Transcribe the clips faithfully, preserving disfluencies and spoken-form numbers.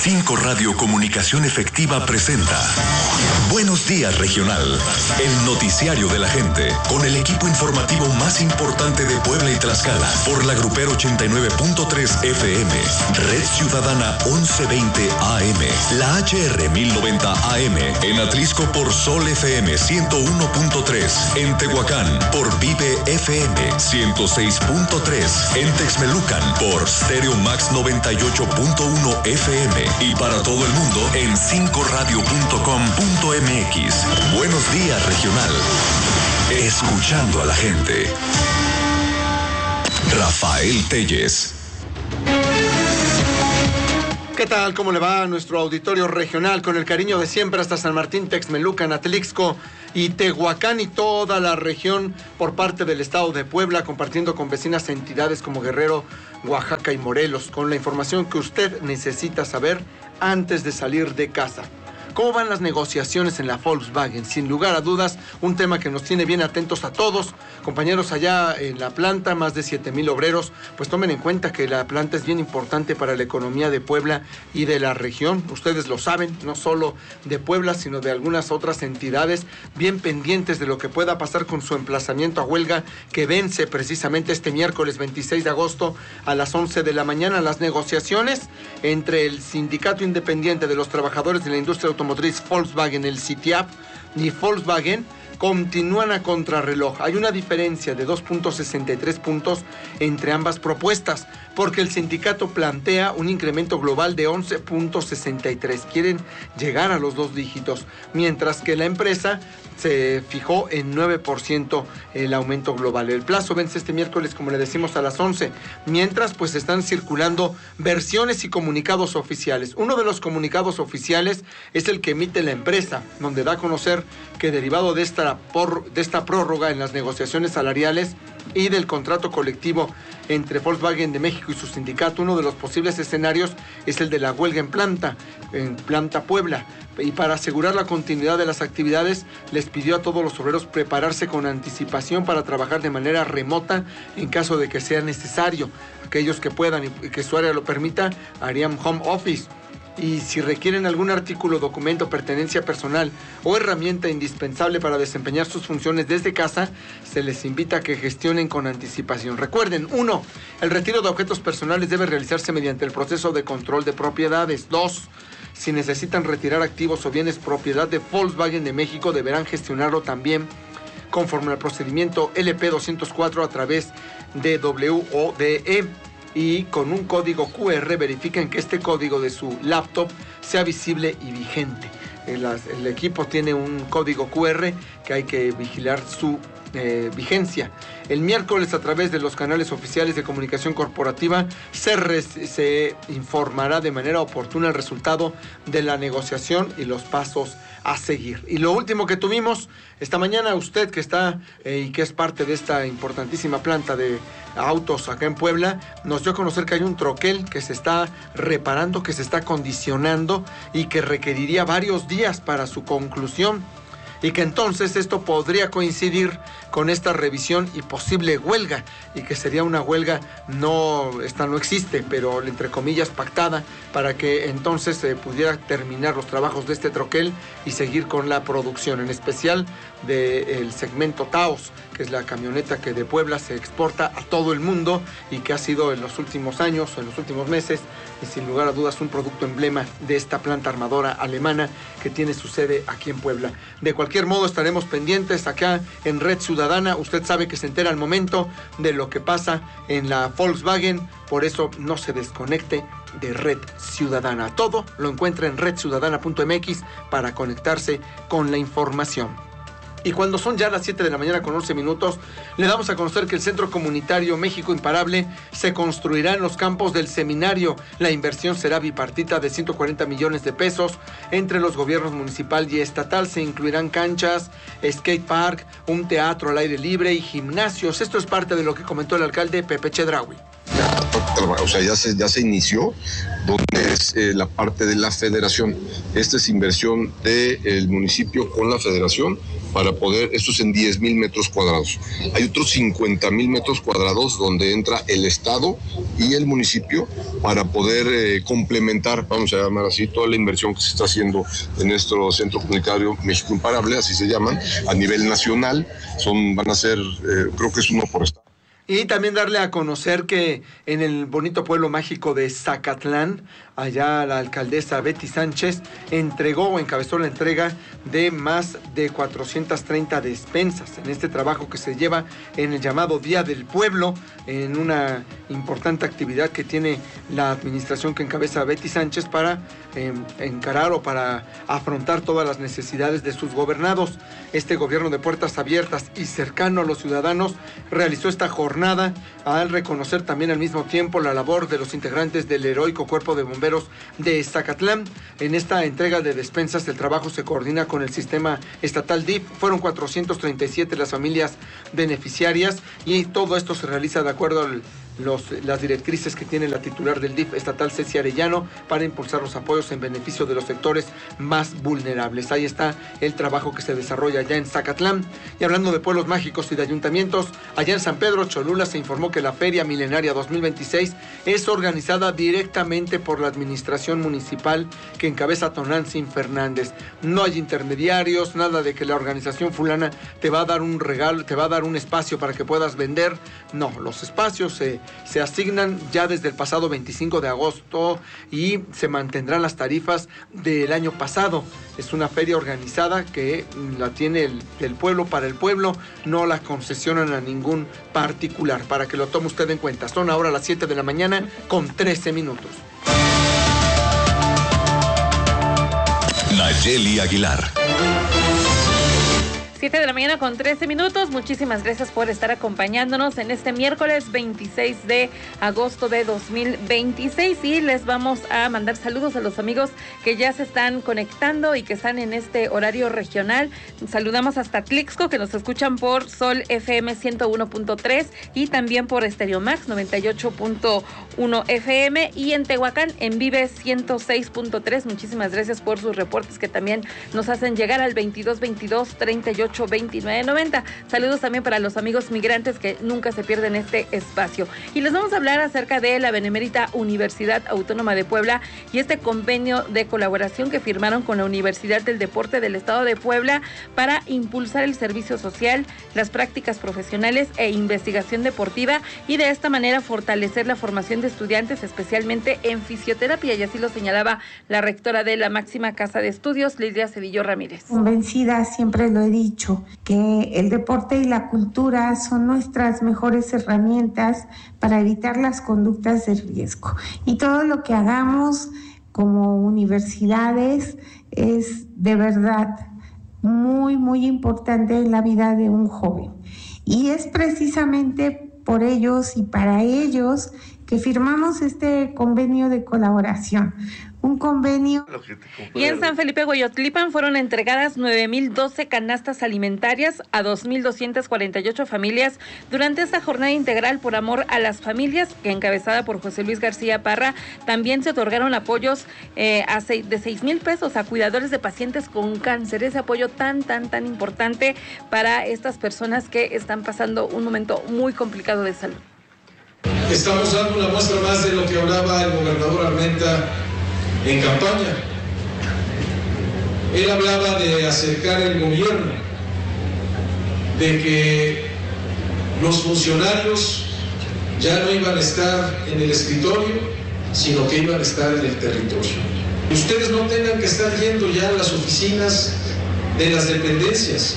cinco Radio Comunicación Efectiva presenta Buenos Días Regional, el noticiario de la gente, con el equipo informativo más importante de Puebla y Tlaxcala, por la Grupero ochenta y nueve punto tres F M, Red Ciudadana once veinte A M, la H R mil noventa A M, en Atlisco por Sol F M ciento uno punto tres, en Tehuacán por Vive F M ciento seis punto tres, en Texmelucan por Stereo Max noventa y ocho punto uno F M y para todo el mundo en cinco radio punto com punto m x. Buenos días, regional. Escuchando a la gente. Rafael Telles. ¿Qué tal? ¿Cómo le va a nuestro auditorio regional? Con el cariño de siempre hasta San Martín, Texmelucan, Atlixco y Tehuacán y toda la región por parte del estado de Puebla, compartiendo con vecinas entidades como Guerrero, Oaxaca y Morelos, con la información que usted necesita saber antes de salir de casa. ¿Cómo van las negociaciones en la Volkswagen? Sin lugar a dudas, un tema que nos tiene bien atentos a todos. Compañeros, allá en la planta, más de siete mil obreros, pues tomen en cuenta que la planta es bien importante para la economía de Puebla y de la región. Ustedes lo saben, no solo de Puebla, sino de algunas otras entidades, bien pendientes de lo que pueda pasar con su emplazamiento a huelga, que vence precisamente este miércoles veintiséis de agosto a las once de la mañana. Las negociaciones entre el Sindicato Independiente de los Trabajadores de la Industria Automotriz Automotriz Volkswagen, el SITIAP, y Volkswagen continúan a contrarreloj. Hay una diferencia de dos punto sesenta y tres puntos entre ambas propuestas, porque el sindicato plantea un incremento global de once punto sesenta y tres. Quieren llegar a los dos dígitos, mientras que la empresa se fijó en nueve por ciento el aumento global. El plazo vence este miércoles, como le decimos, a las once. Mientras, pues están circulando versiones y comunicados oficiales. Uno de los comunicados oficiales es el que emite la empresa, donde da a conocer que derivado de esta, por, de esta prórroga en las negociaciones salariales y del contrato colectivo entre Volkswagen de México y su sindicato, uno de los posibles escenarios es el de la huelga en planta, en Planta Puebla. Y para asegurar la continuidad de las actividades, les pidió a todos los obreros prepararse con anticipación para trabajar de manera remota en caso de que sea necesario. Aquellos que puedan y que su área lo permita, harían home office. Y si requieren algún artículo, documento, pertenencia personal o herramienta indispensable para desempeñar sus funciones desde casa, se les invita a que gestionen con anticipación. Recuerden, uno, el retiro de objetos personales debe realizarse mediante el proceso de control de propiedades. Dos, si necesitan retirar activos o bienes propiedad de Volkswagen de México, deberán gestionarlo también conforme al procedimiento L P doscientos cuatro a través de W O D E. Y con un código Q R verifiquen que este código de su laptop sea visible y vigente. El, el equipo tiene un código Q R que hay que vigilar su eh, vigencia. El miércoles, a través de los canales oficiales de comunicación corporativa, se, res, se informará de manera oportuna el resultado de la negociación y los pasos a seguir. Y lo último que tuvimos esta mañana, usted que está eh, y que es parte de esta importantísima planta de autos acá en Puebla, nos dio a conocer que hay un troquel que se está reparando, que se está acondicionando y que requeriría varios días para su conclusión. Y que entonces esto podría coincidir con esta revisión y posible huelga, y que sería una huelga, no, esta no existe, pero entre comillas pactada, para que entonces se eh, pudiera terminar los trabajos de este troquel y seguir con la producción, en especial del segmento Taos, que es la camioneta que de Puebla se exporta a todo el mundo y que ha sido en los últimos años, en los últimos meses, y sin lugar a dudas un producto emblema de esta planta armadora alemana que tiene su sede aquí en Puebla. De cualquier modo, estaremos pendientes acá en Red Ciudadana. Usted sabe que se entera al momento de lo que pasa en la Volkswagen, por eso no se desconecte de Red Ciudadana. Todo lo encuentra en red ciudadana punto m x para conectarse con la información. Y cuando son ya las siete de la mañana con once minutos, le damos a conocer que el Centro Comunitario México Imparable se construirá en los campos del seminario. La inversión será bipartita de ciento cuarenta millones de pesos entre los gobiernos municipal y estatal. Se incluirán canchas, skate park, un teatro al aire libre y gimnasios. Esto es parte de lo que comentó el alcalde Pepe Chedraui. O sea, ya se, ya se inició, donde es eh, la parte de la federación. Esta es inversión del municipio con la federación para poder, esto es en diez mil metros cuadrados. Hay otros cincuenta mil metros cuadrados donde entra el Estado y el municipio para poder eh, complementar, vamos a llamar así, toda la inversión que se está haciendo en nuestro centro comunitario México Imparable, así se llaman, a nivel nacional. Son, van a ser, eh, creo que es uno por estado. Y también darle a conocer que en el bonito pueblo mágico de Zacatlán, allá la alcaldesa Betty Sánchez entregó o encabezó la entrega de más de cuatrocientas treinta despensas en este trabajo que se lleva en el llamado Día del Pueblo, en una importante actividad que tiene la administración que encabeza Betty Sánchez para eh, encarar o para afrontar todas las necesidades de sus gobernados. Este gobierno de puertas abiertas y cercano a los ciudadanos realizó esta jornada al reconocer también al mismo tiempo la labor de los integrantes del heroico Cuerpo de Bomberos de Zacatlán. En esta entrega de despensas el trabajo se coordina con el sistema estatal D I F. Fueron cuatrocientas treinta y siete las familias beneficiarias y todo esto se realiza de acuerdo al Los, las directrices que tiene la titular del D I F estatal, Ceci Arellano, para impulsar los apoyos en beneficio de los sectores más vulnerables. Ahí está el trabajo que se desarrolla allá en Zacatlán. Y hablando de pueblos mágicos y de ayuntamientos, allá en San Pedro Cholula se informó que la Feria Milenaria dos mil veintiséis es organizada directamente por la administración municipal que encabeza Tonantzin Fernández. No hay intermediarios, nada de que la organización fulana te va a dar un regalo, te va a dar un espacio para que puedas vender. No, los espacios se se asignan ya desde el pasado veinticinco de agosto y se mantendrán las tarifas del año pasado. Es una feria organizada que la tiene el, el pueblo para el pueblo, no la concesionan a ningún particular, para que lo tome usted en cuenta. Son ahora las siete de la mañana con trece minutos. Nayeli Aguilar. siete de la mañana con trece minutos. Muchísimas gracias por estar acompañándonos en este miércoles veintiséis de agosto de dos mil veintiséis y les vamos a mandar saludos a los amigos que ya se están conectando y que están en este horario regional. Saludamos hasta Tlixco, que nos escuchan por Sol F M ciento uno punto tres y también por Stereo Max noventa y ocho punto uno F M y en Tehuacán en Vive ciento seis punto tres. Muchísimas gracias por sus reportes que también nos hacen llegar al veintidós veintidós treinta y ocho veintinueve noventa. Saludos también para los amigos migrantes que nunca se pierden este espacio. Y les vamos a hablar acerca de la Benemérita Universidad Autónoma de Puebla y este convenio de colaboración que firmaron con la Universidad del Deporte del Estado de Puebla para impulsar el servicio social, las prácticas profesionales e investigación deportiva y de esta manera fortalecer la formación de estudiantes, especialmente en fisioterapia, y así lo señalaba la rectora de la máxima casa de estudios, Lidia Cedillo Ramírez. Convencida, siempre lo he dicho, que el deporte y la cultura son nuestras mejores herramientas para evitar las conductas de riesgo. Y todo lo que hagamos como universidades es de verdad muy, muy importante en la vida de un joven. Y es precisamente por ellos y para ellos que firmamos este convenio de colaboración. Un convenio. Y en San Felipe Hueyotlipan fueron entregadas nueve mil doce canastas alimentarias a dos mil doscientas cuarenta y ocho familias durante esta jornada integral por amor a las familias, que encabezada por José Luis García Parra. También se otorgaron apoyos eh, a seis, de seis mil pesos a cuidadores de pacientes con cáncer. Ese apoyo tan, tan, tan importante para estas personas que están pasando un momento muy complicado de salud. Estamos dando una muestra más de lo que hablaba el gobernador Armenta en campaña. Él hablaba de acercar el gobierno, de que los funcionarios ya no iban a estar en el escritorio, sino que iban a estar en el territorio. Y ustedes no tengan que estar yendo ya a las oficinas de las dependencias,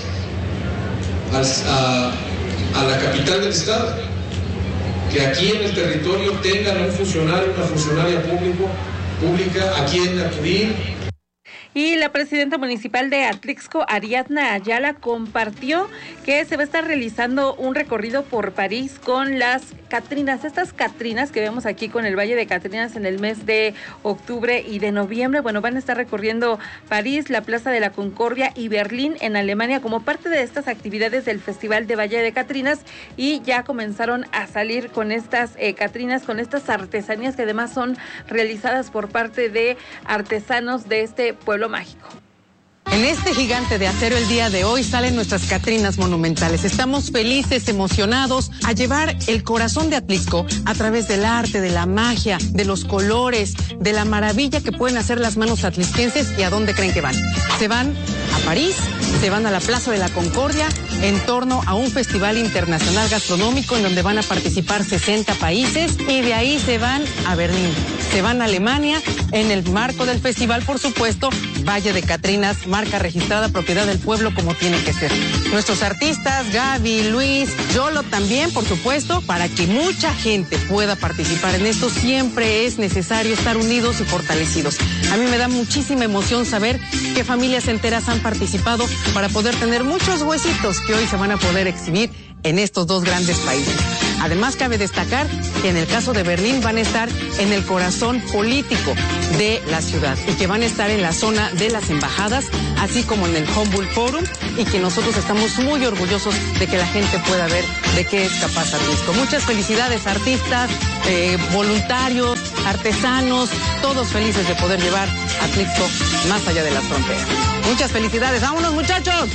a, a la capital del estado, que aquí en el territorio tengan un funcionario, una funcionaria público, pública a quien acudir. Y la presidenta municipal de Atlixco, Ariadna Ayala, compartió que se va a estar realizando un recorrido por París con las Catrinas, estas Catrinas que vemos aquí con el Valle de Catrinas en el mes de octubre y de noviembre. Bueno, van a estar recorriendo París, la Plaza de la Concordia y Berlín en Alemania como parte de estas actividades del Festival de Valle de Catrinas, y ya comenzaron a salir con estas eh, Catrinas, con estas artesanías que además son realizadas por parte de artesanos de este pueblo mágico. En este gigante de acero el día de hoy salen nuestras Catrinas monumentales. Estamos felices, emocionados a llevar el corazón de Atlixco a través del arte, de la magia, de los colores, de la maravilla que pueden hacer las manos atlisquenses. ¿Y a dónde creen que van? Se van a París, se van a la Plaza de la Concordia en torno a un festival internacional gastronómico en donde van a participar sesenta países, y de ahí se van a Berlín, se van a Alemania en el marco del festival, por supuesto, Valle de Catrinas, marca registrada, propiedad del pueblo como tiene que ser. Nuestros artistas, Gaby, Luis, Yolo también, por supuesto, para que mucha gente pueda participar en esto, siempre es necesario estar unidos y fortalecidos. A mí me da muchísima emoción saber que familias enteras han participado para poder tener muchos huesitos que hoy se van a poder exhibir en estos dos grandes países. Además, cabe destacar que en el caso de Berlín van a estar en el corazón político de la ciudad y que van a estar en la zona de las embajadas, así como en el Humboldt Forum, y que nosotros estamos muy orgullosos de que la gente pueda ver de qué es capaz Atlixco. Muchas felicidades, artistas, eh, voluntarios, artesanos, todos felices de poder llevar Atlixco más allá de las fronteras. Muchas felicidades. ¡Vámonos, muchachos!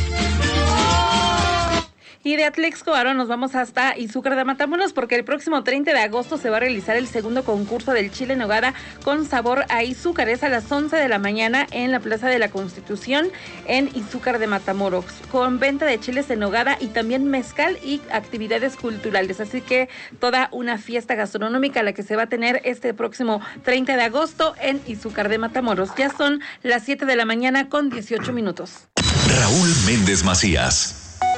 Y de Atlixco ahora nos vamos hasta Izúcar de Matamoros, porque el próximo treinta de agosto se va a realizar el segundo concurso del chile en nogada con sabor a Izúcar. Es a las once de la mañana en la Plaza de la Constitución en Izúcar de Matamoros, con venta de chiles en nogada y también mezcal y actividades culturales. Así que toda una fiesta gastronómica la que se va a tener este próximo treinta de agosto en Izúcar de Matamoros. Ya son las siete de la mañana con dieciocho minutos. Raúl Méndez Macías.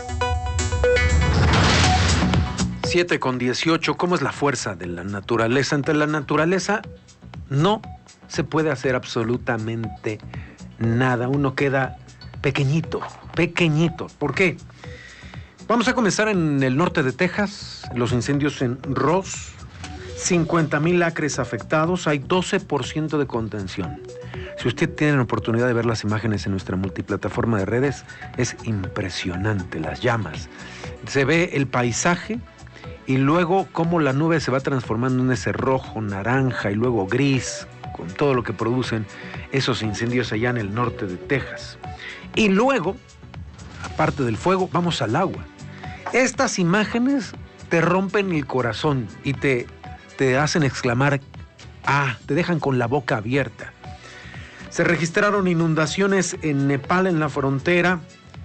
siete con dieciocho, ¿cómo es la fuerza de la naturaleza? Ante la naturaleza no se puede hacer absolutamente nada. Uno queda pequeñito, pequeñito. ¿Por qué? Vamos a comenzar en el norte de Texas, los incendios en Ross, cincuenta mil acres afectados, hay doce por ciento de contención. Si usted tiene la oportunidad de ver las imágenes en nuestra multiplataforma de redes, es impresionante, las llamas. Se ve el paisaje y luego cómo la nube se va transformando en ese rojo, naranja y luego gris, con todo lo que producen esos incendios allá en el norte de Texas. Y luego, aparte del fuego, vamos al agua. Estas imágenes te rompen el corazón y te, te hacen exclamar, ah, te dejan con la boca abierta. Se registraron inundaciones en Nepal, en la frontera,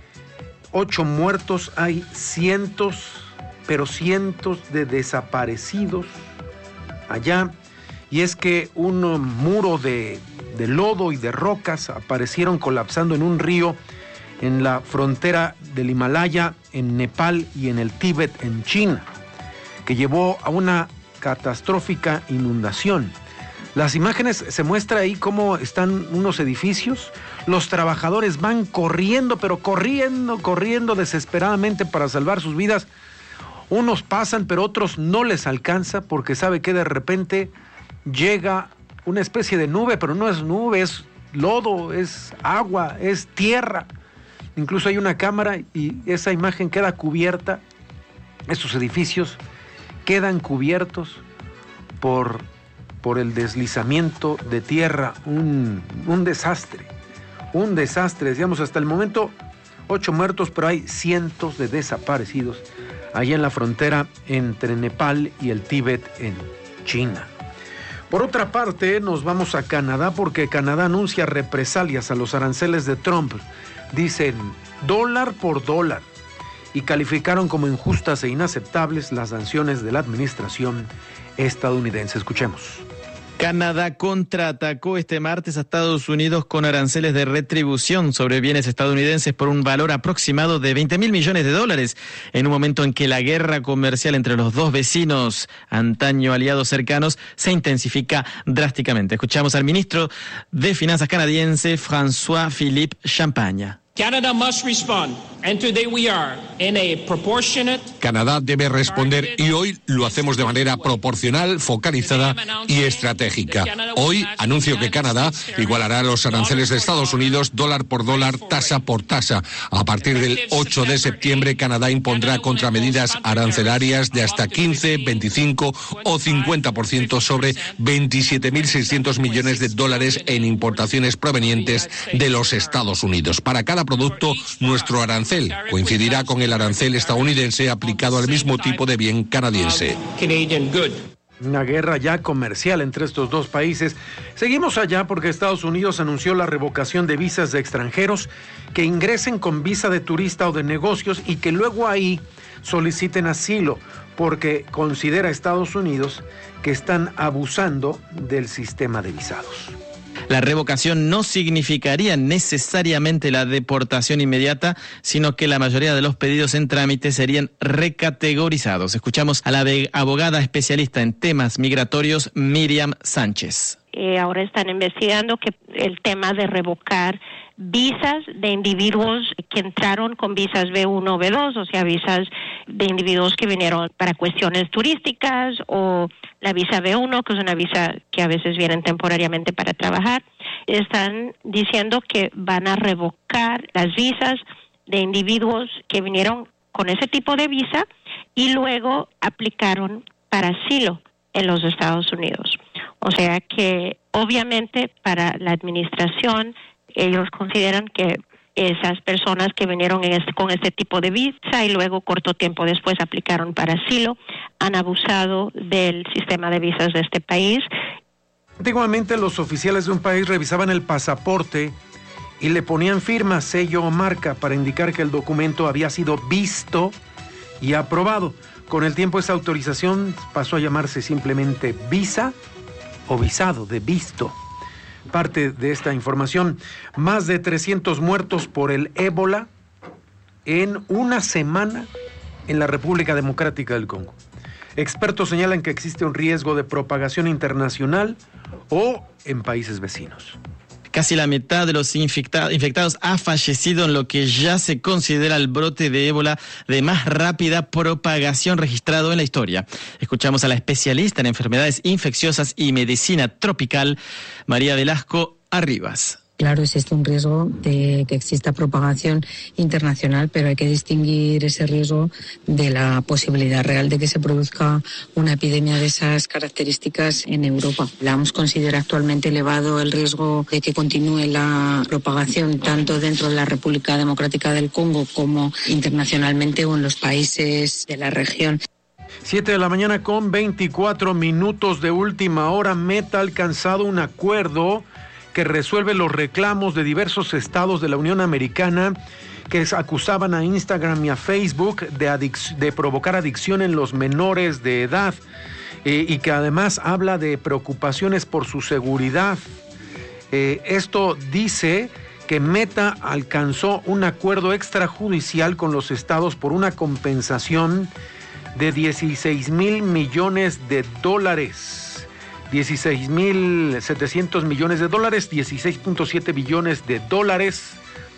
ocho muertos, hay cientos, pero cientos de desaparecidos allá, y es que un muro de, de lodo y de rocas aparecieron colapsando en un río en la frontera del Himalaya, en Nepal y en el Tíbet, en China, que llevó a una catastrófica inundación. Las imágenes se muestra ahí cómo están unos edificios, los trabajadores van corriendo, pero corriendo, corriendo desesperadamente para salvar sus vidas. Unos pasan, pero otros no les alcanza porque sabe que de repente llega una especie de nube, pero no es nube, es lodo, es agua, es tierra. Incluso hay una cámara y esa imagen queda cubierta, estos edificios quedan cubiertos por, por el deslizamiento de tierra, un, un desastre, un desastre, decíamos hasta el momento ocho muertos, pero hay cientos de desaparecidos allá en la frontera entre Nepal y el Tíbet en China. Por otra parte, nos vamos a Canadá porque Canadá anuncia represalias a los aranceles de Trump. Dicen dólar por dólar y calificaron como injustas e inaceptables las sanciones de la administración estadounidense. Escuchemos. Canadá contraatacó este martes a Estados Unidos con aranceles de retribución sobre bienes estadounidenses por un valor aproximado de veinte mil millones de dólares, en un momento en que la guerra comercial entre los dos vecinos, antaño aliados cercanos, se intensifica drásticamente. Escuchamos al ministro de Finanzas canadiense, François-Philippe Champagne. Canada must respond, and today we are in a proportionate... Canadá debe responder y hoy lo hacemos de manera proporcional, focalizada y estratégica. Hoy anuncio que Canadá igualará los aranceles de Estados Unidos dólar por dólar, tasa por tasa. A partir del ocho de septiembre, Canadá impondrá contramedidas arancelarias de hasta quince, veinticinco o cincuenta por ciento sobre veintisiete mil seiscientos millones de dólares en importaciones provenientes de los Estados Unidos. Para cada producto, nuestro arancel coincidirá con el arancel estadounidense aplicado al mismo tipo de bien canadiense. Una guerra ya comercial entre estos dos países. Seguimos allá porque Estados Unidos anunció la revocación de visas de extranjeros que ingresen con visa de turista o de negocios y que luego ahí soliciten asilo, porque considera Estados Unidos que están abusando del sistema de visados. La revocación no significaría necesariamente la deportación inmediata, sino que la mayoría de los pedidos en trámite serían recategorizados. Escuchamos a la abogada especialista en temas migratorios, Miriam Sánchez. Eh, ahora están investigando que el tema de revocar visas de individuos que entraron con visas B uno o B dos, o sea, visas de individuos que vinieron para cuestiones turísticas, o la visa B uno, que es una visa que a veces vienen temporariamente para trabajar. Están diciendo que van a revocar las visas de individuos que vinieron con ese tipo de visa y luego aplicaron para asilo en los Estados Unidos. O sea que obviamente para la administración ellos consideran que esas personas que vinieron en este, con este tipo de visa y luego corto tiempo después aplicaron para asilo, han abusado del sistema de visas de este país. Antiguamente los oficiales de un país revisaban el pasaporte y le ponían firma, sello o marca para indicar que el documento había sido visto y aprobado. Con el tiempo esa autorización pasó a llamarse simplemente visa o visado de visto. Parte de esta información, más de trescientos muertos por el ébola en una semana en la República Democrática del Congo. Expertos señalan que existe un riesgo de propagación internacional o en países vecinos. Casi la mitad de los infecta- infectados ha fallecido en lo que ya se considera el brote de ébola de más rápida propagación registrado en la historia. Escuchamos a la especialista en enfermedades infecciosas y medicina tropical, María Velasco Arribas. Claro, existe un riesgo de que exista propagación internacional, pero hay que distinguir ese riesgo de la posibilidad real de que se produzca una epidemia de esas características en Europa. La O M S considera actualmente elevado el riesgo de que continúe la propagación tanto dentro de la República Democrática del Congo como internacionalmente o en los países de la región. Siete de la mañana con veinticuatro minutos de última hora. Meta ha alcanzado un acuerdo que resuelve los reclamos de diversos estados de la Unión Americana que acusaban a Instagram y a Facebook de, adic- de provocar adicción en los menores de edad eh, y que además habla de preocupaciones por su seguridad. Eh, esto dice que Meta alcanzó un acuerdo extrajudicial con los estados por una compensación de dieciséis mil millones de dólares. dieciséis mil setecientos millones de dólares, dieciséis punto siete billones de dólares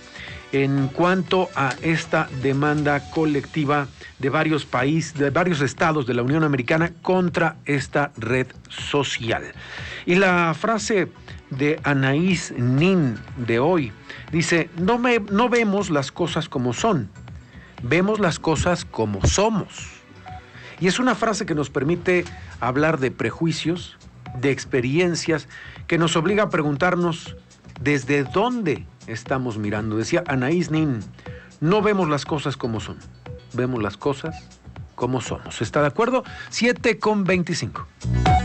en cuanto a esta demanda colectiva de varios países, de varios estados de la Unión Americana contra esta red social. Y la frase de Anaís Nin de hoy dice: no, me, no vemos las cosas como son, vemos las cosas como somos. Y es una frase que nos permite hablar de prejuicios, de experiencias, que nos obliga a preguntarnos desde dónde estamos mirando. Decía Anaís Nin, no vemos las cosas como son, vemos las cosas como somos. ¿Está de acuerdo? siete con veinticinco.